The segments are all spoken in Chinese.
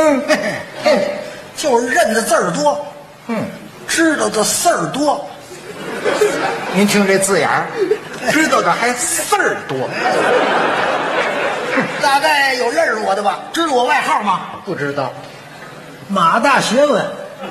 嘿嘿，就是认的字儿多，知道的事儿多。 您听这字眼儿，知道的还事儿多。 大概有认识我的吧？知道我外号吗？ 不知道。 马大学问。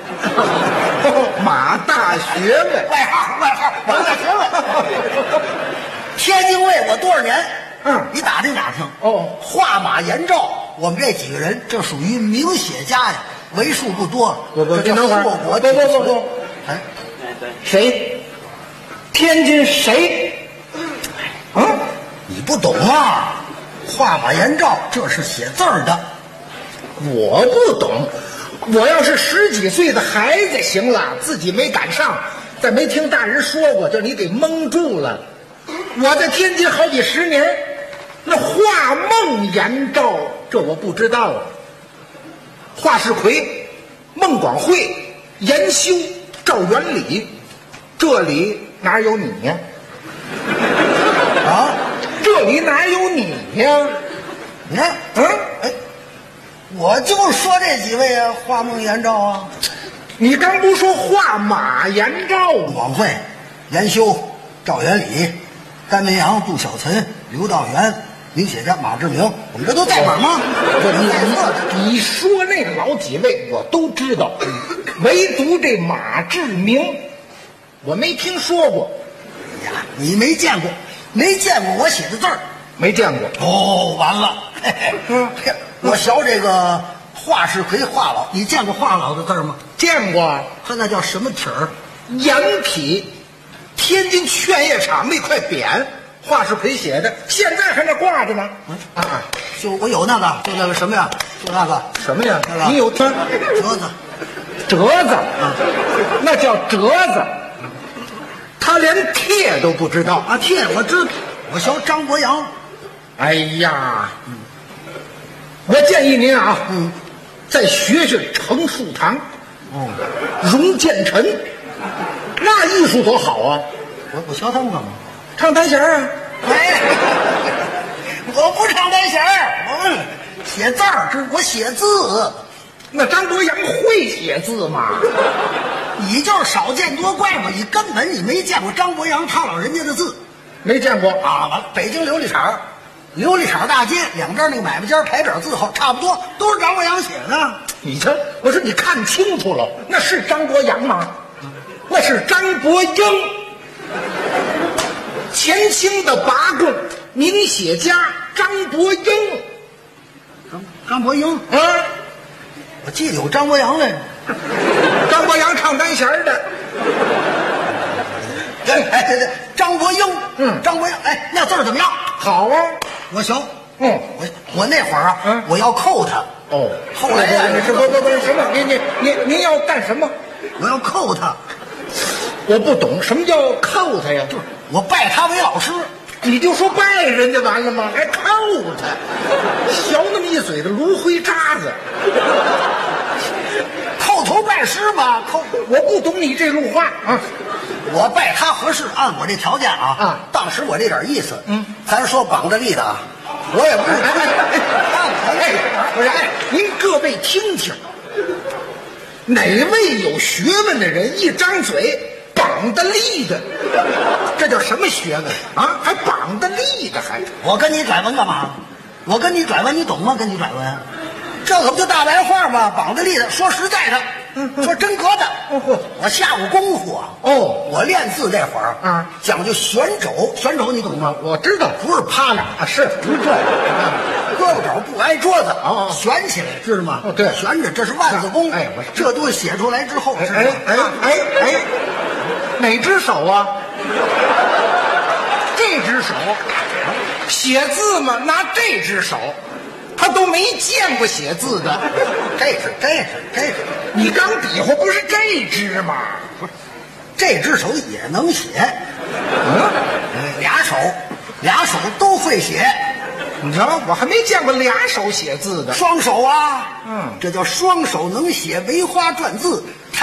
马大学问， 外号马大学问。天津卫我多少年？你打听打听。画马颜照，我们这几个人这属于名写家呀，为数不多。 不， 这等会儿， 不， 哎，谁？天津谁？ 你不懂啊？画马颜照，这是写字儿的。 我不懂。我要是10几岁的孩子行了，自己没赶上，再没听大人说过，就你给蒙住了。我在天津好几10年，那画梦颜照，这我不知道啊。华世奎、孟广惠、严修、赵元礼，这里哪有你呀？这里哪有你呀？ 你看，我就说这几位啊，画梦颜照啊。 你刚不说画马颜照吗？ 广惠、严修、赵元礼、甘文阳、杜小岑、刘道元、名写家马志明，我们这都在本吗？ 你说那老几位我都知道，唯独这马志明我没听说过。 呀，你没见过我写的字儿？ 没见过。 完了。我学这个华世奎华老，你见过华老的字吗？ 见过。 他那叫什么体儿？ 羊体，天津劝业场那块匾，华世奎写的，现在还那挂着呢。 就我有那个，就那个什么呀？就那个什么呀？ 那个你有它？折子那叫折子。他连帖都不知道啊！帖我知道，我学张伯洋。 哎呀，我建议您啊，再学学程树堂，荣建臣，那艺术多好啊！ 我学他们干嘛？ 唱单弦啊！ 我不唱单弦儿，写字儿，我写字。 那张伯洋会写字吗？ 你就是少见多怪嘛！你根本没见过张伯洋他老人家的字， 没见过啊！完了，北京琉璃厂大街两边那个买卖间牌匾字号差不多，都是张伯洋写的。 你瞧，我说你看清楚了，那是张伯洋吗？那是张伯英，前清的拔贡名写家张伯英。 张伯英我记得有张伯洋来着。 张伯洋唱单弦的。 对，张伯英，张伯英，那字儿怎么样？ 好啊， 我学。我那会儿啊，我要扣他。后来呀， 不是什么？您要干什么？ 我要扣他。 我不懂什么叫扣他呀？ 我拜他为老师。 你就说拜人家完了吗？还扣他，学那么一嘴的芦灰渣子， 叩头拜师嘛， 我不懂你这路话啊。 我拜他合适，按我这条件当时我这点意思，咱说绑着立的啊，我也不是。 不是，您各位听听，哪位有学问的人一张嘴绑得立的，这叫什么学问啊？还绑得立的还？ 我跟你拽文干嘛？我跟你拽文，你懂吗？跟你拽文，这可不就大白话吗？绑得立的，说实在的，说真格的，我下过功夫啊。我练字这会儿讲究旋肘，旋肘你懂吗？ 我知道， 不是趴着是不是这样，胳膊肘不挨桌子悬起来，知道吗？ 对， 悬着，这是万字功。这东西写出来之后， 哪只手啊？这只手写字嘛，拿这只手，他都没见过写字的。 这是， 你刚比划不是这只吗？ 不是，这只手也能写。俩手都会写。 你瞧，我还没见过俩手写字的。 双手啊，这叫双手能写梅花篆字，